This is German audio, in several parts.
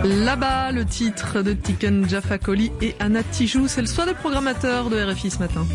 Là-bas, le titre de Tiken Jah Fakoly et Anna Tijoux, c'est le soir des programmateurs de RFI ce matin.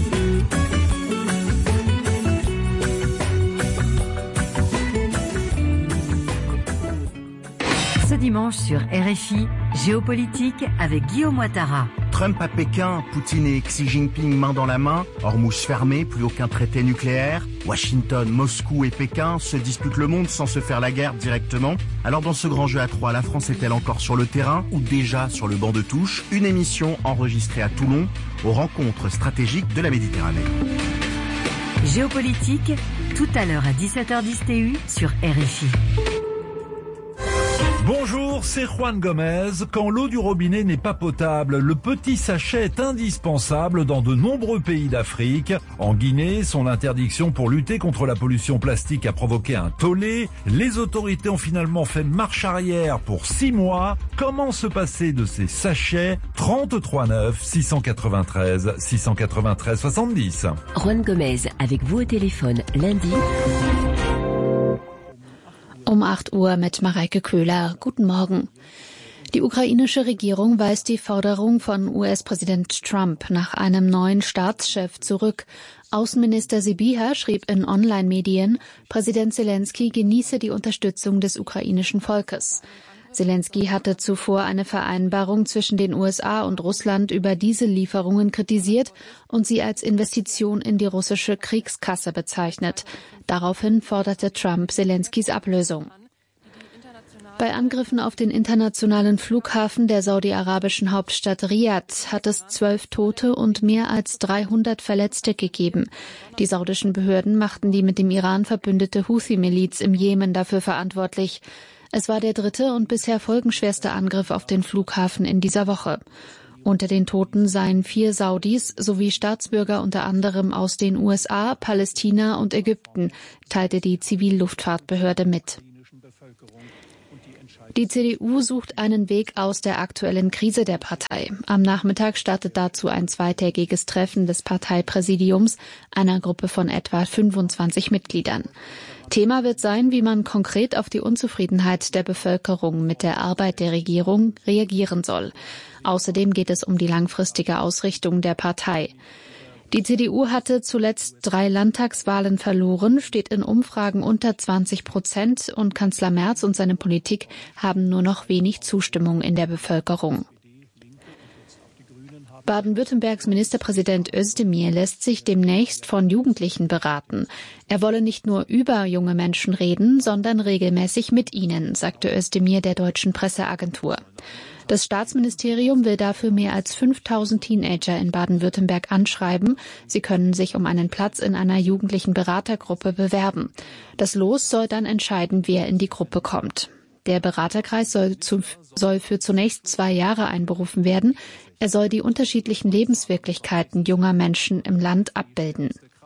Ce dimanche sur RFI, Géopolitique avec Guillaume Ouattara. Trump à Pékin, Poutine et Xi Jinping main dans la main, Hormuz fermé, plus aucun traité nucléaire. Washington, Moscou et Pékin se disputent le monde sans se faire la guerre directement. Alors dans ce grand jeu à trois, la France est-elle encore sur le terrain ou déjà sur le banc de touche? Une émission enregistrée à Toulon aux rencontres stratégiques de la Méditerranée. Géopolitique, tout à l'heure à 17h10 TU sur RFI. Bonjour, c'est Juan Gomez. Quand l'eau du robinet n'est pas potable, le petit sachet est indispensable dans de nombreux pays d'Afrique. En Guinée, son interdiction pour lutter contre la pollution plastique a provoqué un tollé. Les autorités ont finalement fait marche arrière pour 6 mois. Comment se passer de ces sachets? 33 9 693 693 70. Juan Gomez avec vous au téléphone lundi. Um 8 Uhr mit Mareike Köhler. Guten Morgen. Die ukrainische Regierung weist die Forderung von US-Präsident Trump nach einem neuen Staatschef zurück. Außenminister Sybiha schrieb in Online-Medien, Präsident Zelensky genieße die Unterstützung des ukrainischen Volkes. Zelensky hatte zuvor eine Vereinbarung zwischen den USA und Russland über Diesellieferungen kritisiert und sie als Investition in die russische Kriegskasse bezeichnet. Daraufhin forderte Trump Zelenskys Ablösung. Bei Angriffen auf den internationalen Flughafen der saudi-arabischen Hauptstadt Riyadh hat es 12 Tote und mehr als 300 Verletzte gegeben. Die saudischen Behörden machten die mit dem Iran verbündete Houthi-Miliz im Jemen dafür verantwortlich. Es war der dritte und bisher folgenschwerste Angriff auf den Flughafen in dieser Woche. Unter den Toten seien 4 Saudis sowie Staatsbürger unter anderem aus den USA, Palästina und Ägypten, teilte die Zivilluftfahrtbehörde mit. Die CDU sucht einen Weg aus der aktuellen Krise der Partei. Am Nachmittag startet dazu ein zweitägiges Treffen des Parteipräsidiums, einer Gruppe von etwa 25 Mitgliedern. Thema wird sein, wie man konkret auf die Unzufriedenheit der Bevölkerung mit der Arbeit der Regierung reagieren soll. Außerdem geht es um die langfristige Ausrichtung der Partei. Die CDU hatte zuletzt 3 Landtagswahlen verloren, steht in Umfragen unter 20% und Kanzler Merz und seine Politik haben nur noch wenig Zustimmung in der Bevölkerung. Baden-Württembergs Ministerpräsident Özdemir lässt sich demnächst von Jugendlichen beraten. Er wolle nicht nur über junge Menschen reden, sondern regelmäßig mit ihnen, sagte Özdemir der deutschen Presseagentur. Das Staatsministerium will dafür mehr als 5000 Teenager in Baden-Württemberg anschreiben. Sie können sich um einen Platz in einer jugendlichen Beratergruppe bewerben. Das Los soll dann entscheiden, wer in die Gruppe kommt. Der Beraterkreis soll für zunächst 2 Jahre einberufen werden. Er soll die unterschiedlichen Lebenswirklichkeiten junger Menschen im Land abbilden.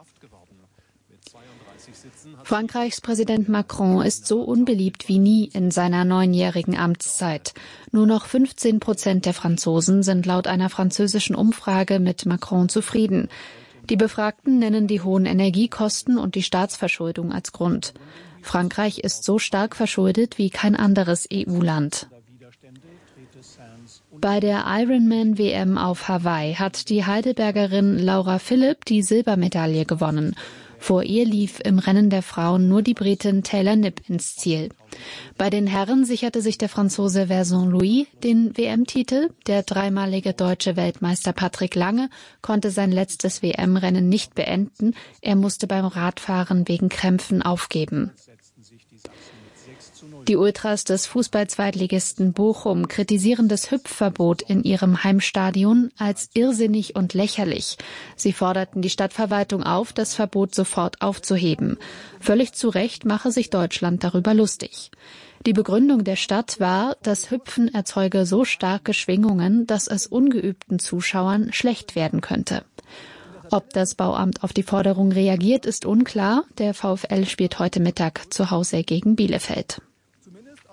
Frankreichs Präsident Macron ist so unbeliebt wie nie in seiner 9-jährigen Amtszeit. Nur noch 15% der Franzosen sind laut einer französischen Umfrage mit Macron zufrieden. Die Befragten nennen die hohen Energiekosten und die Staatsverschuldung als Grund. Frankreich ist so stark verschuldet wie kein anderes EU-Land. Bei der Ironman-WM auf Hawaii hat die Heidelbergerin Laura Philipp die Silbermedaille gewonnen. Vor ihr lief im Rennen der Frauen nur die Britin Taylor Knibb ins Ziel. Bei den Herren sicherte sich der Franzose Vincent Louis den WM-Titel. Der dreimalige deutsche Weltmeister Patrick Lange konnte sein letztes WM-Rennen nicht beenden. Er musste beim Radfahren wegen Krämpfen aufgeben. Die Ultras des Fußball-Zweitligisten Bochum kritisieren das Hüpfverbot in ihrem Heimstadion als irrsinnig und lächerlich. Sie forderten die Stadtverwaltung auf, das Verbot sofort aufzuheben. Völlig zu Recht mache sich Deutschland darüber lustig. Die Begründung der Stadt war, das Hüpfen erzeuge so starke Schwingungen, dass es ungeübten Zuschauern schlecht werden könnte. Ob das Bauamt auf die Forderung reagiert, ist unklar. Der VfL spielt heute Mittag zu Hause gegen Bielefeld.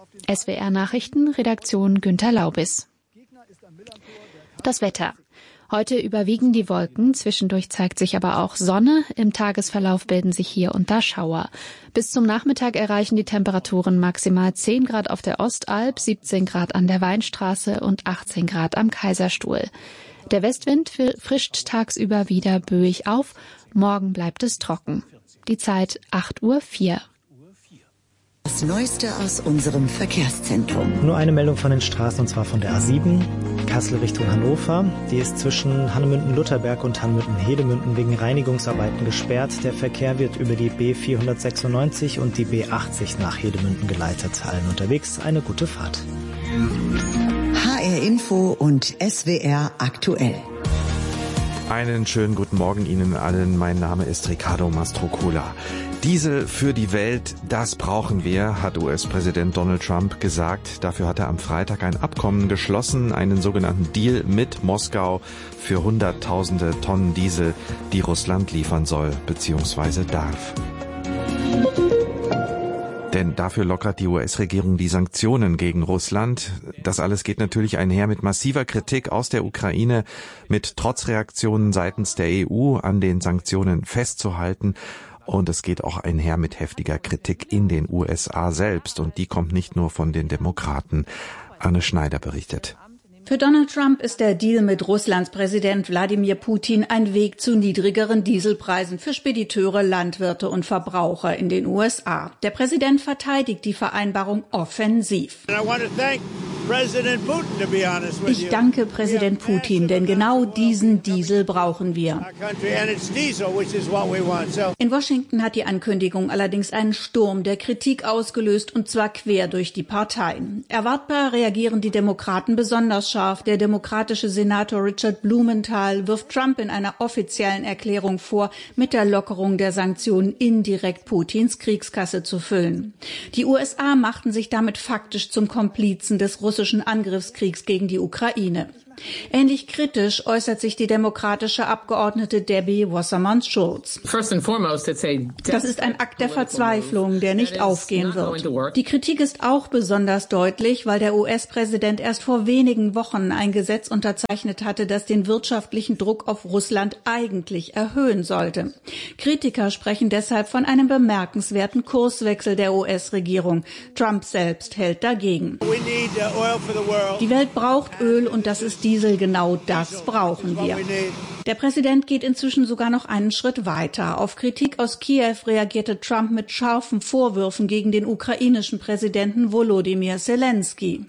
SWR Nachrichten, Redaktion Günther Laubis. Das Wetter. Heute überwiegen die Wolken, zwischendurch zeigt sich aber auch Sonne. Im Tagesverlauf bilden sich hier und da Schauer. Bis zum Nachmittag erreichen die Temperaturen maximal 10 Grad auf der Ostalb, 17 Grad an der Weinstraße und 18 Grad am Kaiserstuhl. Der Westwind frischt tagsüber wieder böig auf. Morgen bleibt es trocken. Die Zeit 8:04 Uhr. Das Neueste aus unserem Verkehrszentrum. Nur eine Meldung von den Straßen, und zwar von der A7, Kassel Richtung Hannover. Die ist zwischen Hannemünden-Lutherberg und Hannemünden-Hedemünden wegen Reinigungsarbeiten gesperrt. Der Verkehr wird über die B496 und die B80 nach Hedemünden geleitet. Allen unterwegs eine gute Fahrt. HR Info und SWR aktuell. Einen schönen guten Morgen Ihnen allen. Mein Name ist Ricardo Mastrocola. Diesel für die Welt, das brauchen wir, hat US-Präsident Donald Trump gesagt. Dafür hat er am Freitag ein Abkommen geschlossen, einen sogenannten Deal mit Moskau für Hunderttausende Tonnen Diesel, die Russland liefern soll bzw. darf. Denn dafür lockert die US-Regierung die Sanktionen gegen Russland. Das alles geht natürlich einher mit massiver Kritik aus der Ukraine, mit Trotzreaktionen seitens der EU an den Sanktionen festzuhalten. Und es geht auch einher mit heftiger Kritik in den USA selbst. Und die kommt nicht nur von den Demokraten. Anne Schneider berichtet. Für Donald Trump ist der Deal mit Russlands Präsident Wladimir Putin ein Weg zu niedrigeren Dieselpreisen für Spediteure, Landwirte und Verbraucher in den USA. Der Präsident verteidigt die Vereinbarung offensiv. Ich danke Präsident Putin, denn genau diesen Diesel brauchen wir. In Washington hat die Ankündigung allerdings einen Sturm der Kritik ausgelöst, und zwar quer durch die Parteien. Erwartbar reagieren die Demokraten besonders scharf. Der demokratische Senator Richard Blumenthal wirft Trump in einer offiziellen Erklärung vor, mit der Lockerung der Sanktionen indirekt Putins Kriegskasse zu füllen. Die USA machten sich damit faktisch zum Komplizen des russischen Angriffskriegs gegen die Ukraine. Ähnlich kritisch äußert sich die demokratische Abgeordnete Debbie Wasserman-Schulz. Das ist ein Akt der Verzweiflung, der nicht aufgehen wird. Die Kritik ist auch besonders deutlich, weil der US-Präsident erst vor wenigen Wochen ein Gesetz unterzeichnet hatte, das den wirtschaftlichen Druck auf Russland eigentlich erhöhen sollte. Kritiker sprechen deshalb von einem bemerkenswerten Kurswechsel der US-Regierung. Trump selbst hält dagegen. Die Welt braucht Öl, und das ist Diesel, genau das brauchen wir. Der Präsident geht inzwischen sogar noch einen Schritt weiter. Auf Kritik aus Kiew reagierte Trump mit scharfen Vorwürfen gegen den ukrainischen Präsidenten Volodymyr Zelensky.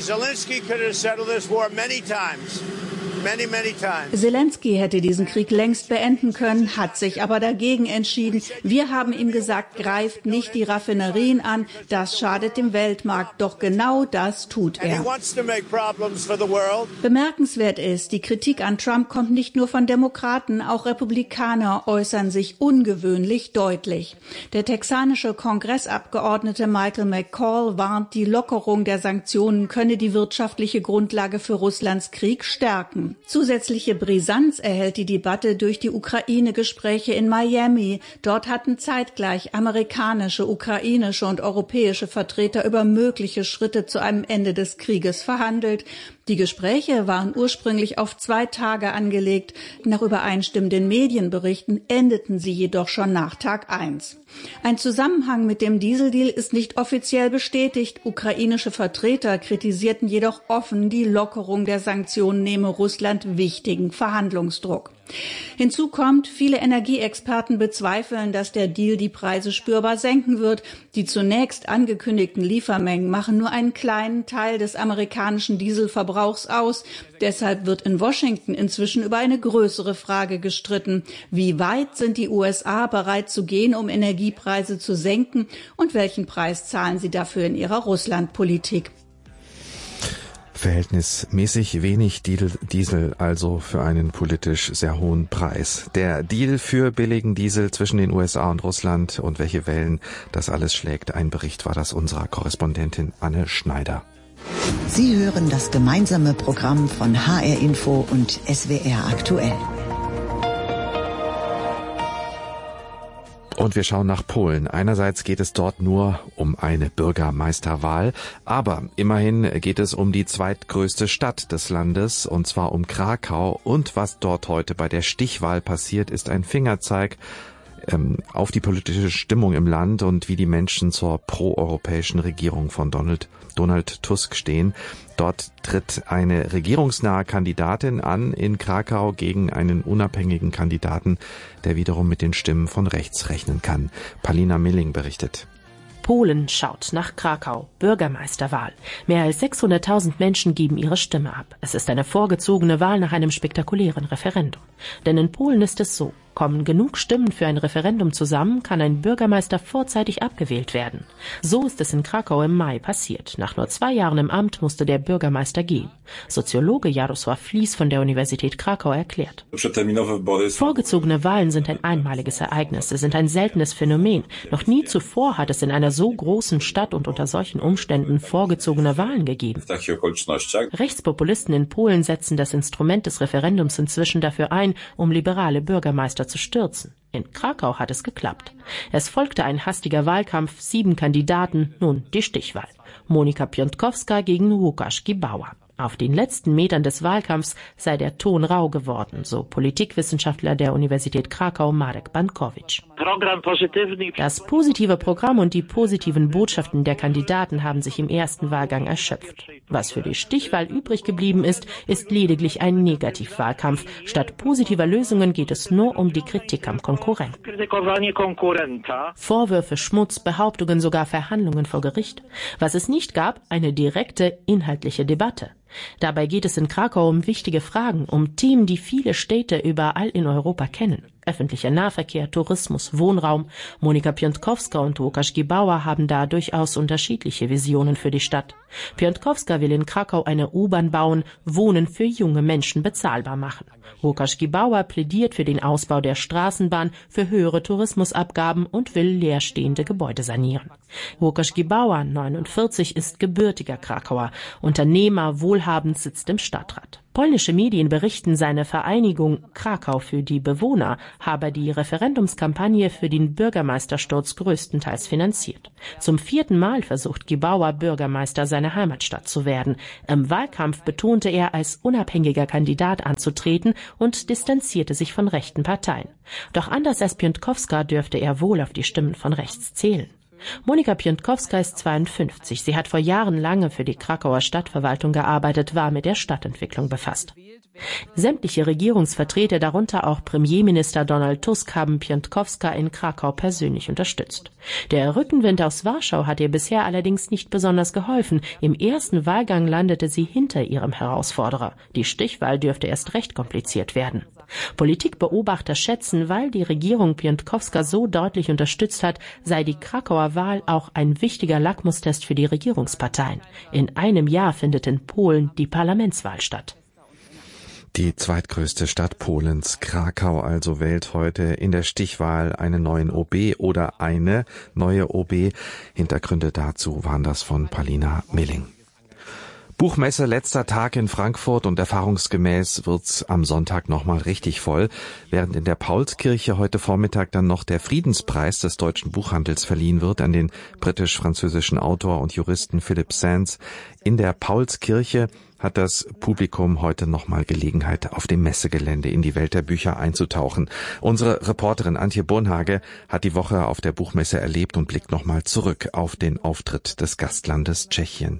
Zelensky hätte diesen Krieg längst beenden können, hat sich aber dagegen entschieden. Wir haben ihm gesagt, greift nicht die Raffinerien an, das schadet dem Weltmarkt. Doch genau das tut er. Bemerkenswert ist, die Kritik an Trump kommt nicht nur von Demokraten, auch Republikaner äußern sich ungewöhnlich deutlich. Der texanische Kongressabgeordnete Michael McCall warnt, die Lockerung der Sanktionen könne die wirtschaftliche Grundlage für Russlands Krieg stärken. Zusätzliche Brisanz erhält die Debatte durch die Ukraine-Gespräche in Miami. Dort hatten zeitgleich amerikanische, ukrainische und europäische Vertreter über mögliche Schritte zu einem Ende des Krieges verhandelt. Die Gespräche waren ursprünglich auf 2 Tage angelegt. Nach übereinstimmenden Medienberichten endeten sie jedoch schon nach Tag 1. Ein Zusammenhang mit dem Dieseldeal ist nicht offiziell bestätigt. Ukrainische Vertreter kritisierten jedoch offen, die Lockerung der Sanktionen nehme Russland wichtigen Verhandlungsdruck. Hinzu kommt, viele Energieexperten bezweifeln, dass der Deal die Preise spürbar senken wird. Die zunächst angekündigten Liefermengen machen nur einen kleinen Teil des amerikanischen Dieselverbrauchs aus. Deshalb wird in Washington inzwischen über eine größere Frage gestritten. Wie weit sind die USA bereit zu gehen, um Energiepreise zu senken, und welchen Preis zahlen sie dafür in ihrer Russlandpolitik? Verhältnismäßig wenig Diesel, also für einen politisch sehr hohen Preis. Der Deal für billigen Diesel zwischen den USA und Russland und welche Wellen das alles schlägt. Ein Bericht war das unserer Korrespondentin Anne Schneider. Sie hören das gemeinsame Programm von HR Info und SWR aktuell. Und wir schauen nach Polen. Einerseits geht es dort nur um eine Bürgermeisterwahl, aber immerhin geht es um die zweitgrößte Stadt des Landes, und zwar um Krakau. Und was dort heute bei der Stichwahl passiert, ist ein Fingerzeig auf die politische Stimmung im Land und wie die Menschen zur proeuropäischen Regierung von Donald Tusk stehen. Dort tritt eine regierungsnahe Kandidatin an in Krakau gegen einen unabhängigen Kandidaten, der wiederum mit den Stimmen von rechts rechnen kann. Palina Milling berichtet. Polen schaut nach Krakau. Bürgermeisterwahl. Mehr als 600.000 Menschen geben ihre Stimme ab. Es ist eine vorgezogene Wahl nach einem spektakulären Referendum. Denn in Polen ist es so: Kommen genug Stimmen für ein Referendum zusammen, kann ein Bürgermeister vorzeitig abgewählt werden. So ist es in Krakau im Mai passiert. Nach nur 2 Jahren im Amt musste der Bürgermeister gehen. Soziologe Jarosław Flis von der Universität Krakau erklärt: Vorgezogene Wahlen sind ein einmaliges Ereignis. Sie sind ein seltenes Phänomen. Noch nie zuvor hat es in einer so großen Stadt und unter solchen Umständen vorgezogene Wahlen gegeben. Rechtspopulisten in Polen setzen das Instrument des Referendums inzwischen dafür ein, um liberale Bürgermeister zu stürzen. In Krakau hat es geklappt. Es folgte ein hastiger Wahlkampf, 7 Kandidaten, nun die Stichwahl. Monika Piątkowska gegen Łukasz Gibała. Auf den letzten Metern des Wahlkampfs sei der Ton rau geworden, so Politikwissenschaftler der Universität Krakau Marek Bankowicz. Das positive Programm und die positiven Botschaften der Kandidaten haben sich im ersten Wahlgang erschöpft. Was für die Stichwahl übrig geblieben ist, ist lediglich ein Negativwahlkampf. Statt positiver Lösungen geht es nur um die Kritik am Konkurrenten. Vorwürfe, Schmutz, Behauptungen, sogar Verhandlungen vor Gericht. Was es nicht gab, eine direkte, inhaltliche Debatte. Dabei geht es in Krakau um wichtige Fragen, um Themen, die viele Städte überall in Europa kennen. Öffentlicher Nahverkehr, Tourismus, Wohnraum. Monika Piątkowska und Łukasz Gibała haben da durchaus unterschiedliche Visionen für die Stadt. Piątkowska will in Krakau eine U-Bahn bauen, Wohnen für junge Menschen bezahlbar machen. Łukasz Gibała plädiert für den Ausbau der Straßenbahn, für höhere Tourismusabgaben und will leerstehende Gebäude sanieren. Łukasz Gibała, 49, ist gebürtiger Krakauer. Unternehmer, wohlhabend, sitzt im Stadtrat. Polnische Medien berichten, seine Vereinigung Krakau für die Bewohner habe die Referendumskampagne für den Bürgermeistersturz größtenteils finanziert. Zum 4. Mal versucht Gibała, Bürgermeister seiner Heimatstadt zu werden. Im Wahlkampf betonte er, als unabhängiger Kandidat anzutreten und distanzierte sich von rechten Parteien. Doch anders als Piątkowska dürfte er wohl auf die Stimmen von rechts zählen. Monika Piątkowska ist 52. Sie hat vor Jahren lange für die Krakauer Stadtverwaltung gearbeitet, war mit der Stadtentwicklung befasst. Sämtliche Regierungsvertreter, darunter auch Premierminister Donald Tusk, haben Piątkowska in Krakau persönlich unterstützt. Der Rückenwind aus Warschau hat ihr bisher allerdings nicht besonders geholfen. Im ersten Wahlgang landete sie hinter ihrem Herausforderer. Die Stichwahl dürfte erst recht kompliziert werden. Politikbeobachter schätzen, weil die Regierung Piątkowska so deutlich unterstützt hat, sei die Krakauer Wahl auch ein wichtiger Lackmustest für die Regierungsparteien. In einem Jahr findet in Polen die Parlamentswahl statt. Die zweitgrößte Stadt Polens, Krakau, also wählt heute in der Stichwahl einen neuen OB oder eine neue OB. Hintergründe dazu waren das von Palina Milling. Buchmesse, letzter Tag in Frankfurt, und erfahrungsgemäß wird's am Sonntag nochmal richtig voll, während in der Paulskirche heute Vormittag dann noch der Friedenspreis des deutschen Buchhandels verliehen wird an den britisch-französischen Autor und Juristen Philip Sands. In der Paulskirche hat das Publikum heute nochmal Gelegenheit, auf dem Messegelände in die Welt der Bücher einzutauchen. Unsere Reporterin Antje Bornhage hat die Woche auf der Buchmesse erlebt und blickt nochmal zurück auf den Auftritt des Gastlandes Tschechien.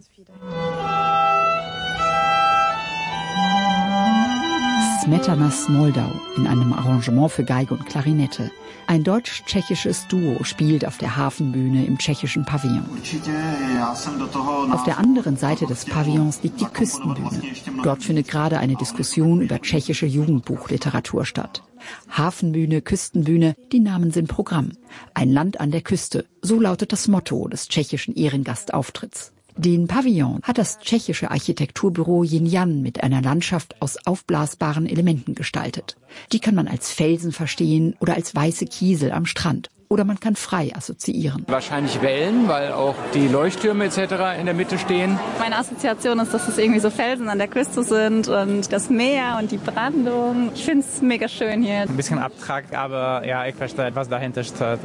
Smetanas Moldau in einem Arrangement für Geige und Klarinette. Ein deutsch-tschechisches Duo spielt auf der Hafenbühne im tschechischen Pavillon. Auf der anderen Seite des Pavillons liegt die Küstenbühne. Dort findet gerade eine Diskussion über tschechische Jugendbuchliteratur statt. Hafenbühne, Küstenbühne, die Namen sind Programm. Ein Land an der Küste, so lautet das Motto des tschechischen Ehrengastaufitts. Den Pavillon hat das tschechische Architekturbüro Jinjan mit einer Landschaft aus aufblasbaren Elementen gestaltet. Die kann man als Felsen verstehen oder als weiße Kiesel am Strand Oder man kann frei assoziieren. Wahrscheinlich Wellen, weil auch die Leuchttürme etc. in der Mitte stehen. Meine Assoziation ist, dass es irgendwie so Felsen an der Küste sind und das Meer und die Brandung. Ich finde es mega schön hier. Ein bisschen abstrakt, aber ja, ich verstehe, was dahinter steht.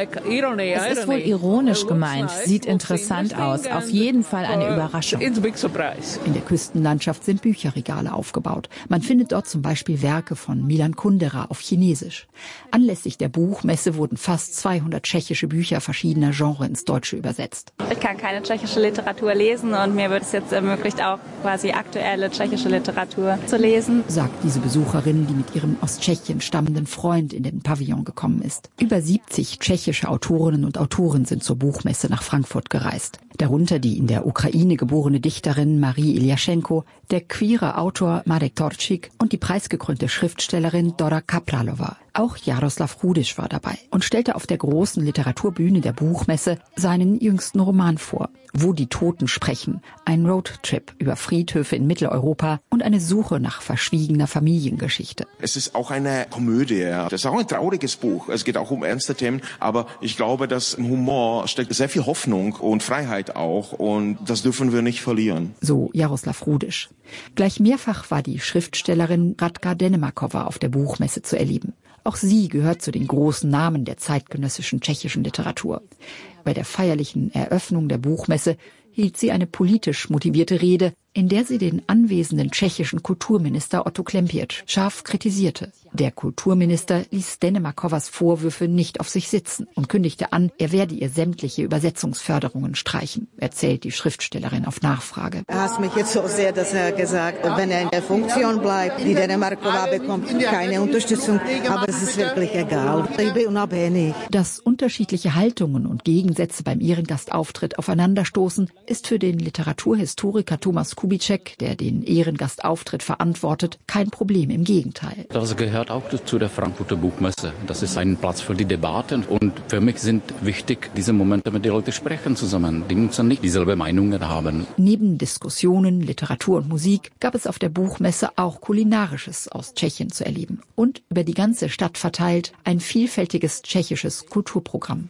Es ist wohl ironisch gemeint, sieht interessant aus. Auf jeden Fall eine Überraschung. In der Küstenlandschaft sind Bücherregale aufgebaut. Man findet dort zum Beispiel Werke von Milan Kundera auf Chinesisch. Anlässlich der Buchmesse wurden fast 200 tschechische Bücher verschiedener Genres ins Deutsche übersetzt. Ich kann keine tschechische Literatur lesen und mir wird es jetzt ermöglicht, auch quasi aktuelle tschechische Literatur zu lesen. Sagt diese Besucherin, die mit ihrem aus Tschechien stammenden Freund in den Pavillon gekommen ist. Über 70 tschechische Autorinnen und Autoren sind zur Buchmesse nach Frankfurt gereist. Darunter die in der Ukraine geborene Dichterin Marie Iljaschenko, der queere Autor Marek Torčík und die preisgekrönte Schriftstellerin Dora Kaplalova. Auch Jaroslav Rudiš war dabei und stellte auf der großen Literaturbühne der Buchmesse seinen jüngsten Roman vor. Wo die Toten sprechen, ein Roadtrip über Friedhöfe in Mitteleuropa und eine Suche nach verschwiegener Familiengeschichte. Es ist auch eine Komödie. Das ist auch ein trauriges Buch. Es geht auch um ernste Themen, aber ich glaube, dass im Humor steckt sehr viel Hoffnung und Freiheit auch und das dürfen wir nicht verlieren. So Jaroslav Rudiš. Gleich mehrfach war die Schriftstellerin Radka Denemakova auf der Buchmesse zu erleben. Auch sie gehört zu den großen Namen der zeitgenössischen tschechischen Literatur. Bei der feierlichen Eröffnung der Buchmesse hielt sie eine politisch motivierte Rede, in der sie den anwesenden tschechischen Kulturminister Otto Klempiec scharf kritisierte. Der Kulturminister ließ Denemakovas Vorwürfe nicht auf sich sitzen und kündigte an, er werde ihr sämtliche Übersetzungsförderungen streichen, erzählt die Schriftstellerin auf Nachfrage. Er hasst mich jetzt so sehr, dass er gesagt hat, wenn er in der Funktion bleibt, die Denemakova bekommt keine Unterstützung, aber es ist wirklich egal. Ich bin unabhängig. Dass unterschiedliche Haltungen und Gegensätze beim Ehrengastauftritt aufeinanderstoßen, ist für den Literaturhistoriker Thomas Kubitschek, der den Ehrengastauftritt verantwortet, kein Problem, im Gegenteil. Das gehört auch zu der Frankfurter Buchmesse. Das ist ein Platz für die Debatten und für mich sind wichtig, diese Momente mit den Leuten sprechen zusammen. Die müssen nicht dieselbe Meinungen haben. Neben Diskussionen, Literatur und Musik gab es auf der Buchmesse auch Kulinarisches aus Tschechien zu erleben und über die ganze Stadt verteilt ein vielfältiges tschechisches Kulturprogramm.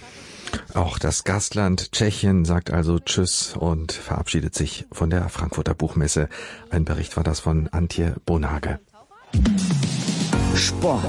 Auch das Gastland Tschechien sagt also Tschüss und verabschiedet sich von der Frankfurter Buchmesse. Ein Bericht war das von Antje Bonage. Sport.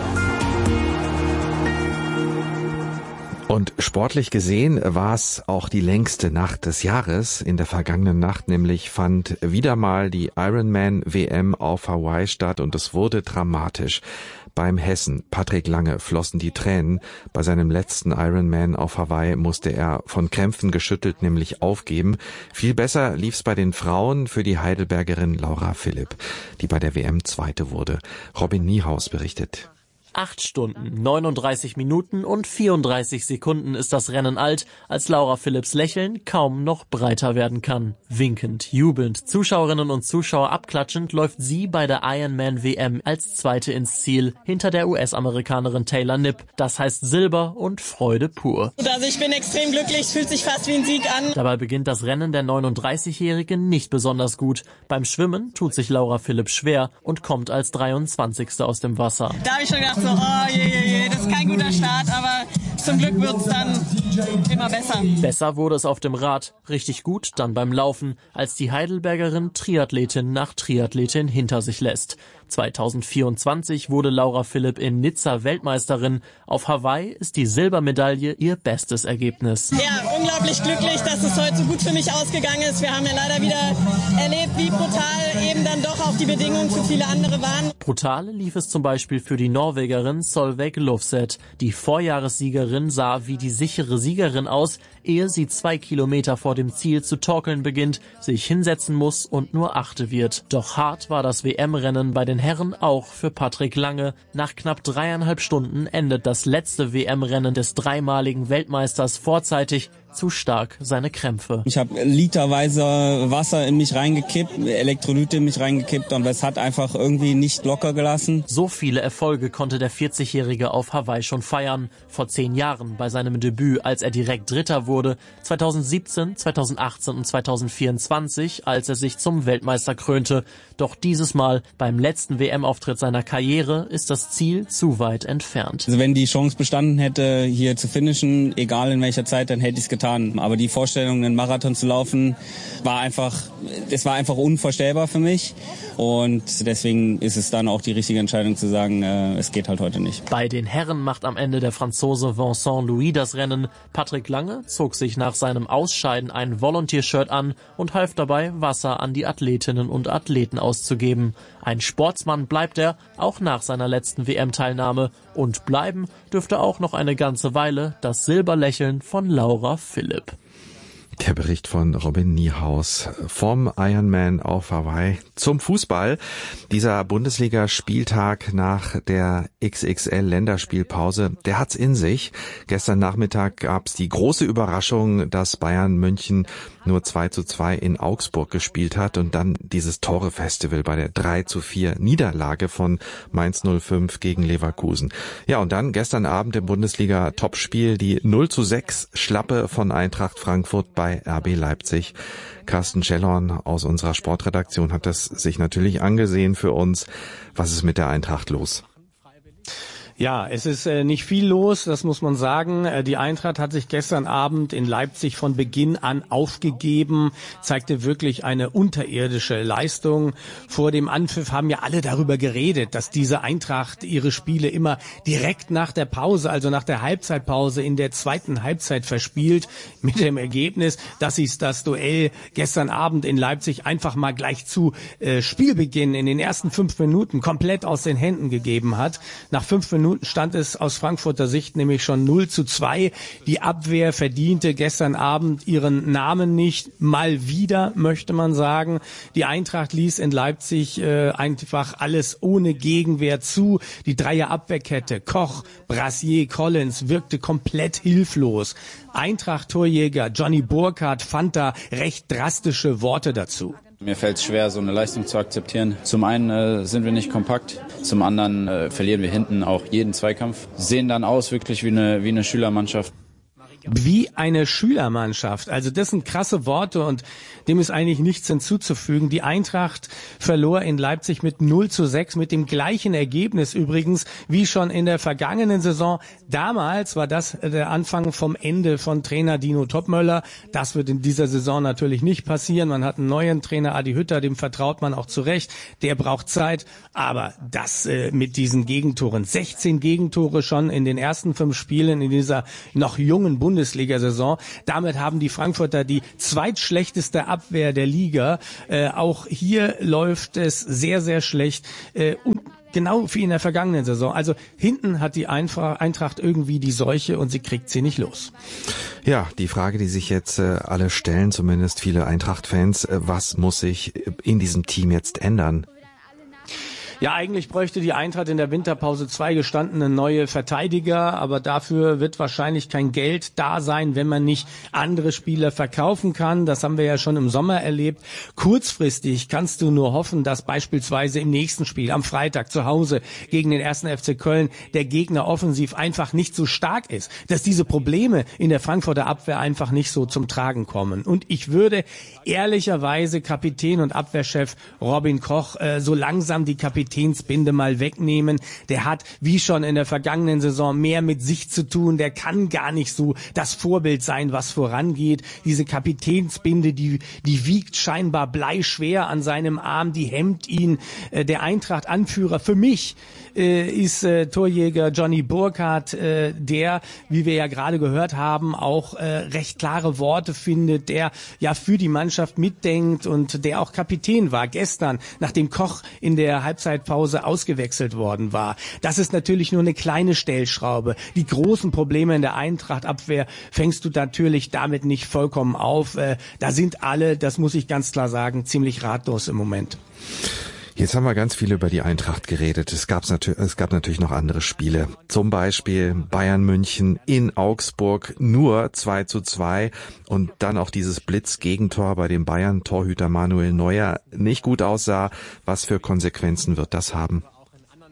Und sportlich gesehen war es auch die längste Nacht des Jahres. In der vergangenen Nacht nämlich fand wieder mal die Ironman-WM auf Hawaii statt und es wurde dramatisch. Beim Hessen Patrick Lange flossen die Tränen. Bei seinem letzten Ironman auf Hawaii musste er von Krämpfen geschüttelt nämlich aufgeben. Viel besser lief's bei den Frauen für die Heidelbergerin Laura Philipp, die bei der WM Zweite wurde. Robin Niehaus berichtet. 8 Stunden, 39 Minuten und 34 Sekunden ist das Rennen alt, als Laura Philipps Lächeln kaum noch breiter werden kann. Winkend, jubelnd, Zuschauerinnen und Zuschauer abklatschend läuft sie bei der Ironman WM als Zweite ins Ziel, hinter der US-Amerikanerin Taylor Knipp. Das heißt Silber und Freude pur. Also ich bin extrem glücklich, fühlt sich fast wie ein Sieg an. Dabei beginnt das Rennen der 39-Jährigen nicht besonders gut. Beim Schwimmen tut sich Laura Philipp schwer und kommt als 23. aus dem Wasser. Da habe ich schon gedacht, oh je, das ist kein guter Start, aber zum Glück wird es dann immer besser. Besser wurde es auf dem Rad, richtig gut dann beim Laufen, als die Heidelbergerin Triathletin nach Triathletin hinter sich lässt. 2024 wurde Laura Philipp in Nizza Weltmeisterin. Auf Hawaii ist die Silbermedaille ihr bestes Ergebnis. Ja, unglaublich glücklich, dass es heute so gut für mich ausgegangen ist. Wir haben ja leider wieder erlebt, wie brutal eben dann doch auch die Bedingungen für viele andere waren. Brutal lief es zum Beispiel für die Norwegerin Solveig Lofseth. Die Vorjahressiegerin sah wie die sichere Siegerin aus, ehe sie 2 Kilometer vor dem Ziel zu torkeln beginnt, sich hinsetzen muss und nur Achte wird. Doch hart war das WM-Rennen bei den Herren auch für Patrick Lange. Nach knapp 3,5 Stunden endet das letzte WM-Rennen des dreimaligen Weltmeisters vorzeitig. Zu stark seine Krämpfe. Ich habe literweise Wasser in mich reingekippt, Elektrolyte in mich reingekippt und es hat einfach irgendwie nicht locker gelassen. So viele Erfolge konnte der 40-Jährige auf Hawaii schon feiern. Vor 10 Jahren bei seinem Debüt, als er direkt Dritter wurde, wurde, 2017, 2018 und 2024, als er sich zum Weltmeister krönte. Doch dieses Mal, beim letzten WM-Auftritt seiner Karriere, ist das Ziel zu weit entfernt. Also wenn die Chance bestanden hätte, hier zu finishen, egal in welcher Zeit, dann hätte ich es getan. Aber die Vorstellung, einen Marathon zu laufen, war einfach unvorstellbar für mich. Und deswegen ist es dann auch die richtige Entscheidung zu sagen, es geht halt heute nicht. Bei den Herren macht am Ende der Franzose Vincent Louis das Rennen. Patrick Lange zog sich nach seinem Ausscheiden ein Volunteer-Shirt an und half dabei, Wasser an die Athletinnen und Athleten auszugeben. Ein Sportsmann bleibt er, auch nach seiner letzten WM-Teilnahme. Und bleiben dürfte auch noch eine ganze Weile das Silberlächeln von Laura Philipp. Der Bericht von Robin Niehaus vom Ironman auf Hawaii zum Fußball. Dieser Bundesliga-Spieltag nach der XXL-Länderspielpause, der hat's in sich. Gestern Nachmittag gab's die große Überraschung, dass Bayern München nur 2:2 in Augsburg gespielt hat und dann dieses Tore-Festival bei der 3:4 Niederlage von Mainz 05 gegen Leverkusen. Ja, und dann gestern Abend im Bundesliga-Topspiel die 0:6 Schlappe von Eintracht Frankfurt bei RB Leipzig. Carsten Schellhorn aus unserer Sportredaktion hat das sich natürlich angesehen für uns. Was ist mit der Eintracht los? Ja, es ist nicht viel los, das muss man sagen. Die Eintracht hat sich gestern Abend in Leipzig von Beginn an aufgegeben, zeigte wirklich eine unterirdische Leistung. Vor dem Anpfiff haben ja alle darüber geredet, dass diese Eintracht ihre Spiele immer direkt nach der Pause, also nach der Halbzeitpause in der zweiten Halbzeit verspielt, mit dem Ergebnis, dass sie das Duell gestern Abend in Leipzig einfach mal gleich zu Spielbeginn in den ersten 5 Minuten komplett aus den Händen gegeben hat. Nach 5 Minuten stand es aus Frankfurter Sicht nämlich schon 0:2. Die Abwehr verdiente gestern Abend ihren Namen nicht. Mal wieder, möchte man sagen. Die Eintracht ließ in Leipzig einfach alles ohne Gegenwehr zu. Die Dreier-Abwehrkette, Koch, Brassier, Collins, wirkte komplett hilflos. Eintracht-Torjäger Johnny Burkhardt fand da recht drastische Worte dazu. Mir fällt es schwer, so eine Leistung zu akzeptieren. Zum einen sind wir nicht kompakt, zum anderen verlieren wir hinten auch jeden Zweikampf. Sehen dann aus wirklich wie eine Schülermannschaft. Wie eine Schülermannschaft. Also das sind krasse Worte und dem ist eigentlich nichts hinzuzufügen. Die Eintracht verlor in Leipzig mit 0:6, mit dem gleichen Ergebnis übrigens wie schon in der vergangenen Saison. Damals war das der Anfang vom Ende von Trainer Dino Topmöller. Das wird in dieser Saison natürlich nicht passieren. Man hat einen neuen Trainer, Adi Hütter, dem vertraut man auch zurecht. Der braucht Zeit. Aber das mit diesen Gegentoren, 16 Gegentore schon in den ersten 5 Spielen in dieser noch jungen Bundesliga-Saison. Damit haben die Frankfurter die zweitschlechteste Abwehr der Liga. Auch hier läuft es sehr, sehr schlecht. Und genau wie in der vergangenen Saison. Also hinten hat die Eintracht irgendwie die Seuche und sie kriegt sie nicht los. Ja, die Frage, die sich jetzt alle stellen, zumindest viele Eintracht-Fans, was muss sich in diesem Team jetzt ändern? Ja, eigentlich bräuchte die Eintracht in der Winterpause 2 gestandene neue Verteidiger, aber dafür wird wahrscheinlich kein Geld da sein, wenn man nicht andere Spieler verkaufen kann. Das haben wir ja schon im Sommer erlebt. Kurzfristig kannst du nur hoffen, dass beispielsweise im nächsten Spiel am Freitag zu Hause gegen den 1. FC Köln der Gegner offensiv einfach nicht so stark ist, dass diese Probleme in der Frankfurter Abwehr einfach nicht so zum Tragen kommen. Und ich würde ehrlicherweise Kapitän und Abwehrchef Robin Koch so langsam die Kapitänsbinde mal wegnehmen. Der hat, wie schon in der vergangenen Saison, mehr mit sich zu tun. Der kann gar nicht so das Vorbild sein, was vorangeht. Diese Kapitänsbinde, die wiegt scheinbar bleischwer an seinem Arm, die hemmt ihn. Der Eintracht-Anführer für mich ist Torjäger Johnny Burkhardt, der, wie wir ja gerade gehört haben, auch recht klare Worte findet, der ja für die Mannschaft mitdenkt und der auch Kapitän war gestern, nachdem Koch in der Halbzeitpause ausgewechselt worden war. Das ist natürlich nur eine kleine Stellschraube. Die großen Probleme in der Eintracht-Abwehr fängst du natürlich damit nicht vollkommen auf. Da sind alle, das muss ich ganz klar sagen, ziemlich ratlos im Moment. Jetzt haben wir ganz viel über die Eintracht geredet. Es gab natürlich noch andere Spiele. Zum Beispiel Bayern München in Augsburg nur 2:2 und dann auch dieses Blitz-Gegentor, bei dem Bayern-Torhüter Manuel Neuer nicht gut aussah. Was für Konsequenzen wird das haben?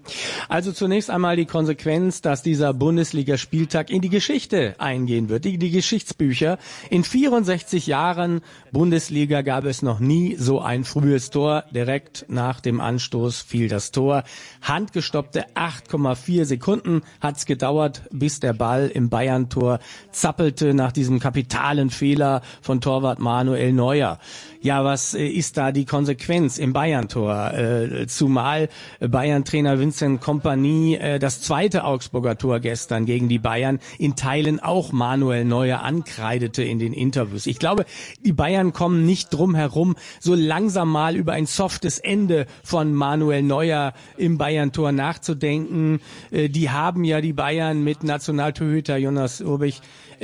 Also zunächst einmal die Konsequenz, dass dieser Bundesligaspieltag in die Geschichte eingehen wird, die Geschichtsbücher. In 64 Jahren Bundesliga gab es noch nie so ein frühes Tor. Direkt nach dem Anstoß fiel das Tor. Handgestoppte 8,4 Sekunden hat's gedauert, bis der Ball im Bayern-Tor zappelte nach diesem kapitalen Fehler von Torwart Manuel Neuer. Ja, was ist da die Konsequenz im Bayern-Tor? Zumal Bayern-Trainer Vincent Kompany das zweite Augsburger Tor gestern gegen die Bayern in Teilen auch Manuel Neuer ankreidete in den Interviews. Ich glaube, die Bayern kommen nicht drum herum, so langsam mal über ein softes Ende von Manuel Neuer im Bayern-Tor nachzudenken. Die haben ja die Bayern mit Nationaltorhüter Jonas Urbich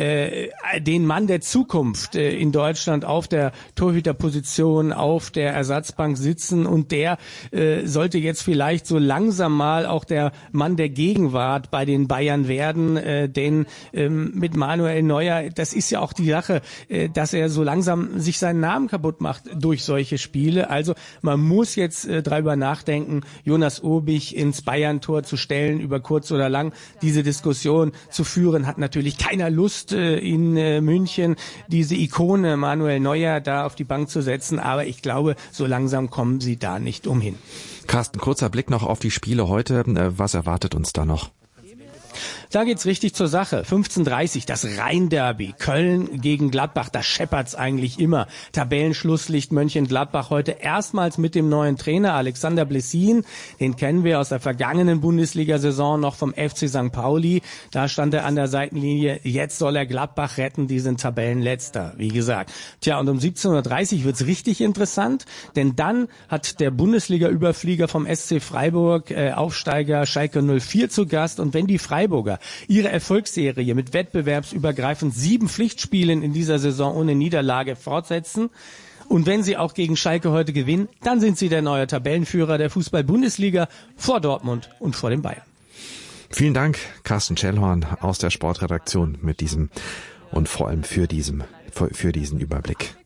den Mann der Zukunft in Deutschland auf der Torhüterposition auf der Ersatzbank sitzen und der sollte jetzt vielleicht so langsam mal auch der Mann der Gegenwart bei den Bayern werden, denn mit Manuel Neuer, das ist ja auch die Sache, dass er so langsam sich seinen Namen kaputt macht durch solche Spiele. Also man muss jetzt darüber nachdenken, Jonas Urbich ins Bayern-Tor zu stellen, über kurz oder lang diese Diskussion zu führen, hat natürlich keiner Lust in München, diese Ikone Manuel Neuer da auf die Bank zu setzen, aber ich glaube, so langsam kommen sie da nicht umhin. Carsten, kurzer Blick noch auf die Spiele heute. Was erwartet uns da noch? Da geht's richtig zur Sache. 15:30 das Rhein-Derby. Köln gegen Gladbach. Da scheppert's eigentlich immer. Tabellenschlusslicht Mönchengladbach heute erstmals mit dem neuen Trainer Alexander Blessin. Den kennen wir aus der vergangenen Bundesliga-Saison noch vom FC St. Pauli. Da stand er an der Seitenlinie. Jetzt soll er Gladbach retten. Die sind Tabellenletzter, wie gesagt. Tja, und um 17:30 wird's richtig interessant, denn dann hat der Bundesliga-Überflieger vom SC Freiburg Aufsteiger Schalke 04 zu Gast. Und wenn die Freiburger ihre Erfolgsserie mit wettbewerbsübergreifend 7 Pflichtspielen in dieser Saison ohne Niederlage fortsetzen und wenn sie auch gegen Schalke heute gewinnen, dann sind sie der neue Tabellenführer der Fußball-Bundesliga vor Dortmund und vor den Bayern. Vielen Dank, Carsten Schellhorn aus der Sportredaktion mit diesem und vor allem für diesen Überblick.